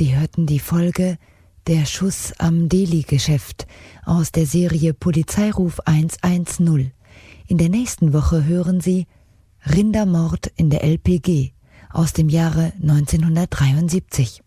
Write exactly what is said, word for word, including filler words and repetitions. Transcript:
Sie hörten die Folge Der Schuss am Deli-Geschäft aus der Serie Polizeiruf hundertzehn. In der nächsten Woche hören Sie Rindermord in der L P G aus dem Jahre neunzehnhundertdreiundsiebzig.